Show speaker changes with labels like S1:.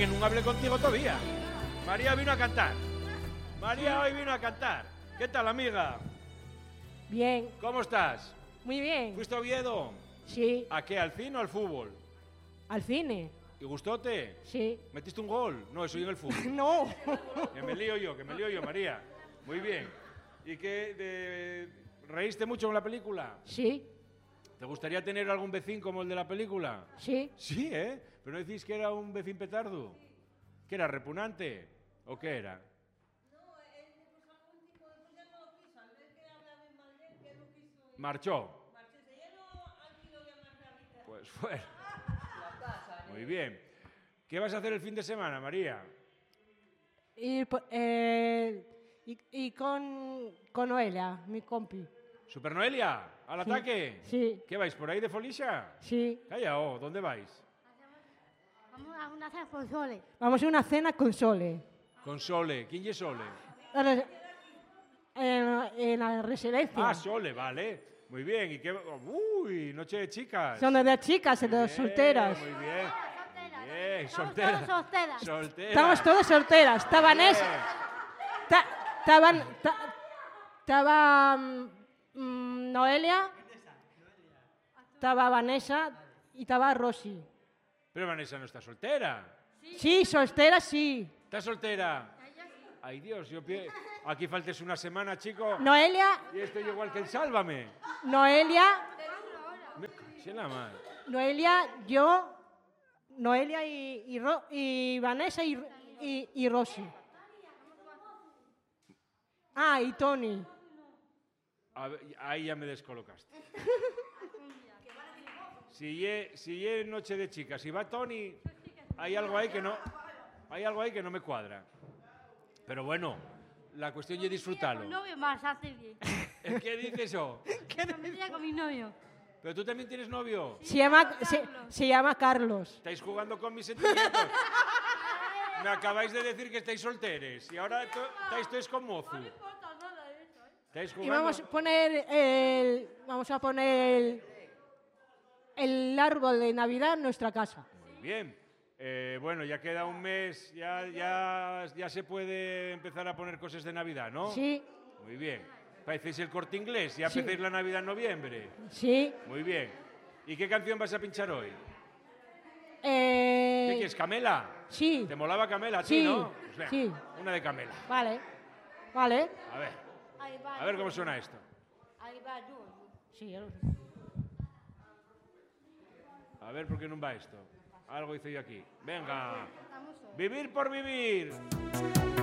S1: que no hablé contigo todavía. María vino a cantar. María hoy vino a cantar. ¿Qué tal, amiga?
S2: Bien.
S1: ¿Cómo estás?
S2: Muy bien.
S1: ¿Fuiste a Oviedo?
S2: Sí.
S1: ¿A qué? ¿Al cine o al fútbol?
S2: ¿Al cine?
S1: ¿Y gustóte?
S2: Sí.
S1: ¿Metiste un gol? No, eso en el fútbol.
S2: No.
S1: Que me lío yo, María. Muy bien. ¿Y qué? ¿Reíste mucho con la película?
S2: Sí.
S1: ¿Te gustaría tener algún vecino como el de la película?
S2: Sí.
S1: Sí, ¿eh? ¿Pero no decís que era un vecino petardo? ¿Que era repugnante? ¿O qué era? Marchó. Pues fue. Muy bien. ¿Qué vas a hacer el fin de semana, María?
S2: Y con Noelia, mi compi.
S1: ¿Super Noelia? ¿Al ataque?
S2: Sí.
S1: ¿Qué vais, por ahí de Folixa?
S2: Sí.
S1: Calla, ¿dónde vais?
S3: Vamos a una cena con Sole.
S2: Vamos a una cena con Sole.
S1: Con Sole. ¿Quién es Sole?
S2: En la residencia.
S1: Ah, Sole, vale. Muy bien. ¿Y qué? Uy, noche de chicas.
S2: Son de chicas, de solteras.
S1: Muy bien. Bien,
S3: Estamos
S1: soltera.
S3: todos solteras.
S1: Soltera.
S2: Estamos todas solteras. Está Vanessa. Estaba Noelia. Estaba Vanessa y estaba Rosy.
S1: Pero Vanessa no está soltera.
S2: Sí, soltera sí.
S1: ¿Está soltera? Ay, Dios, aquí faltes una semana, chico.
S2: Noelia,
S1: Y estoy igual que el Sálvame.
S2: Noelia,
S1: Sí, la madre.
S2: yo, Noelia y Vanessa y Rosy. Ah, y Tony.
S1: A ver, ahí ya me descolocaste. Si es noche de chicas, si va Tony, hay algo ahí que no me cuadra. Pero bueno, la cuestión es disfrutarlo.
S3: Con novio más hace bien.
S1: ¿Qué dices eso?
S3: Me metía con mi novio.
S1: ¿Pero tú también tienes novio?
S2: Se llama Carlos.
S1: ¿Estáis jugando con mis sentimientos? Me acabáis de decir que estáis solteres y ahora estáis todos con mozu. ¿Estáis
S2: Y
S1: jugando?
S2: vamos a poner el árbol de Navidad en nuestra casa.
S1: Muy bien. Bueno, ya queda un mes, ya se puede empezar a poner cosas de Navidad, ¿no?
S2: Sí,
S1: Muy bien. Parecéis el Corte Inglés, ya
S2: Sí.
S1: empecéis la Navidad en noviembre.
S2: sí.
S1: Muy bien. ¿Y qué canción vas a pinchar hoy? ¿Qué quieres, Camela?
S2: Sí,
S1: ¿Te molaba Camela a ti,
S2: Sí,
S1: no? Pues venga,
S2: sí.
S1: una de Camela.
S2: vale.
S3: Ahí va.
S1: A ver cómo suena esto.
S3: Ahí va yo.
S2: Sí,
S1: A ver por qué no va esto. Algo hice yo aquí. Venga.
S3: Estamos solos.
S1: Vivir por vivir.